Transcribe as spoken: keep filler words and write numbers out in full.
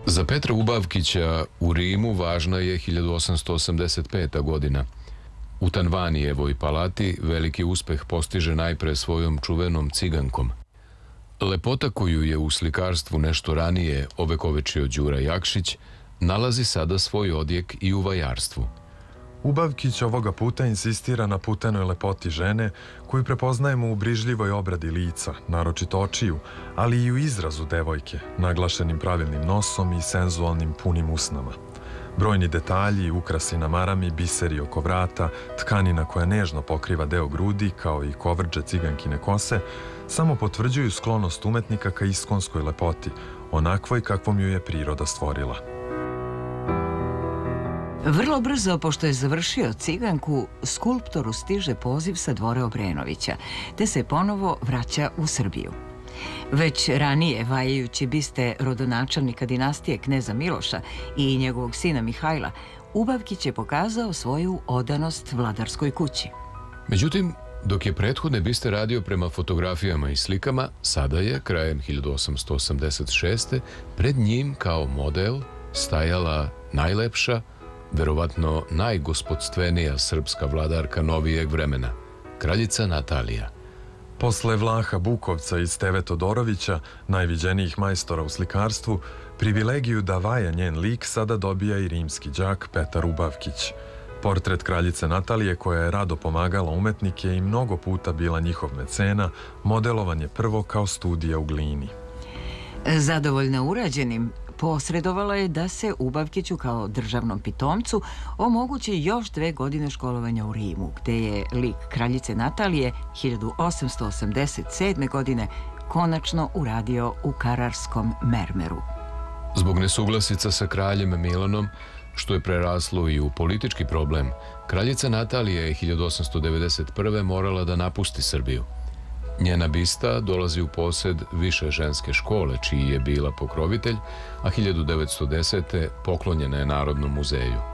Za Petra Ubavkića u Rimu važna je hiljadu osamsto osamdeset peta. godina. U Tanvanijevoj palati veliki uspeh postiže najpre svojom čuvenom cigankom. Lepota koju je u slikarstvu nešto ranije ovekovečio Đura Jakšić nalazi sada svoj odjek i u vajarstvu. Ubavkić ovoga puta insistira na putenoj lepoti žene koju prepoznajemo u brižljivoj obradi lica, naročito očiju, ali i u izrazu devojke, naglašenim pravilnim nosom i senzualnim punim usnama. Brojni detalji, ukrasi na marami, biseri oko vrata, tkanina koja nežno pokriva deo grudi, kao i kovrđe cigankine kose, samo potvrđuju sklonost umetnika ka iskonskoj lepoti, onakvoj kakvom ju je priroda stvorila. Vrlo brzo, pošto je završio ciganku, skulptoru stiže poziv sa dvora Obrenovića, te se ponovo vraća u Srbiju. Već ranije, vajajući biste rodonačelnika dinastije kneza Miloša i njegovog sina Mihajla, Ubavkić je pokazao svoju odanost vladarskoj kući. Međutim, dok je prethodne biste radio prema fotografijama i slikama, sada je, krajem hiljadu osamsto osamdeset šeste. pred njim kao model stajala najlepša, verovatno najgospodstvenija srpska vladarka novijeg vremena, kraljica Natalija. Posle Vlaha Bukovca i Steve Todorovića, najviđenijih majstora u slikarstvu, privilegiju da vaja njen lik sada dobija i rimski đak Petar Ubavkić. Portret kraljice Natalije, koja je rado pomagala umetnike i mnogo puta bila njihov mecena, modelovan je prvo kao studija u glini. Zadovoljna urađenim, posredovala je da se Ubavkiću kao državnom pitomcu omogući još dve godine školovanja u Rimu, gde je lik kraljice Natalije hiljadu osamsto osamdeset sedme. godine konačno uradio u Kararskom mermeru. Zbog nesuglasica sa kraljem Milanom, što je preraslo i u politički problem, kraljica Natalija je hiljadu osamsto devedeset prve. morala da napusti Srbiju. Njena bista dolazi u posed više ženske škole, čiji je bila pokrovitelj, a hiljadu devetsto desete. poklonjena je Narodnom muzeju.